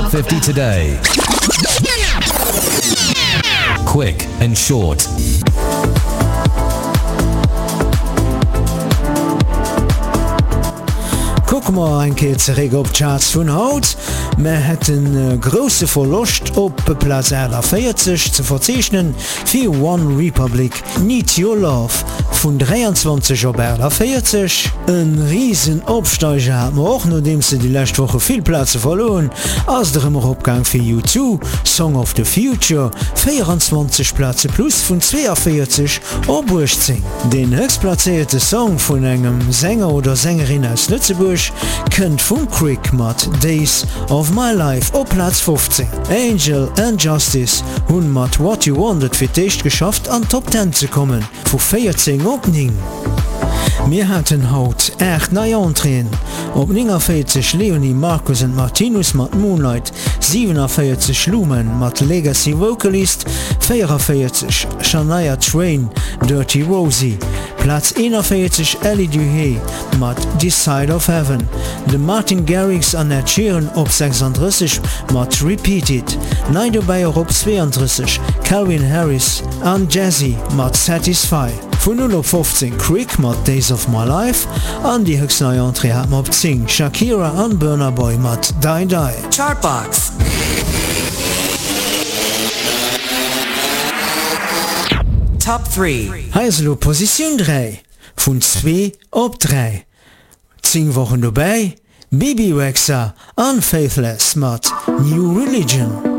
50 today. Quick and short. Guck mal ein keer zurück op Charts vun Haut. Me hätten grosse Verlust op Platz 40 zu verzeichnen für One Republic Need Your Love vun 23 op 40. Ein riesen Opsteiger hat man auch, nachdem sie die letzte Woche viel Plätze verloren, als der immer Abgang für U2, Song of the Future, 24 Plätze plus von 42 op 18. Den höchstplatzierte Song von einem Sänger oder Sängerin aus Lützeburg kennt von Crick mat Days of My Life op Platz 15. Angel and Justice hun mat What You Wanted für Techt geschafft an Top 10 zu kommen, vor 14 op 9. Wir hatten haut echt neue Entreen. Op 49 Leonie Marcus und Martinus mat Moonlight, 47 Lumen mat Legacy Vocalist, 44 Shania Twain, Dirty Rosie, Platz 41 Ellie Duhé mat This Side of Heaven, de Martin Garrix an Ed Sheeran op 36 mat Repeated, nein dabei auch op 32 Calvin Harris an Jazzy mat Satisfy. Von 0 op 15 Crick mat Days of My Life, an die höchst neue Entree hat man op 10 Shakira an Burna Boy mat Die Die. Chartbox. Top 3. Heiselo Position 3, von 2 op 3. 10 Wochen dabei, Bibi Rexha an Faithless mat New Religion.